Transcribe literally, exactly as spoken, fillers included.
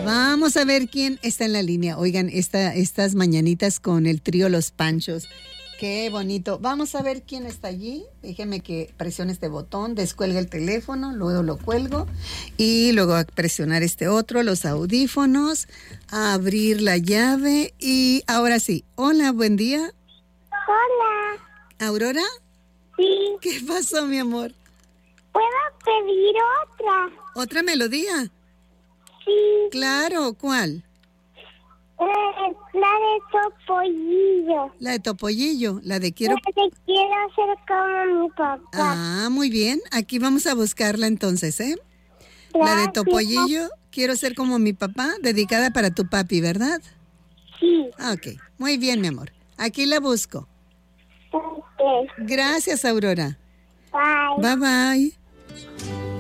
Vamos a ver quién está en la línea. Oigan, esta, estas mañanitas con el trío Los Panchos. Qué bonito. Vamos a ver quién está allí. Déjeme que presione este botón, descuelgue el teléfono, luego lo cuelgo y luego a presionar este otro, los audífonos, a abrir la llave y ahora sí. Hola, buen día. Hola. ¿Aurora? Sí. ¿Qué pasó, mi amor? ¿Puedo pedir otra? ¿Otra melodía? Sí. Claro, ¿cuál? Eh, la de Topollillo. La de Topollillo, la de quiero... La de quiero ser como mi papá. Ah, muy bien. Aquí vamos a buscarla entonces, ¿eh? La de Topollillo, quiero ser como mi papá, dedicada para tu papi, ¿verdad? Sí. Ok, muy bien, mi amor. Aquí la busco. Ok. Gracias, Aurora. Bye. Bye, bye.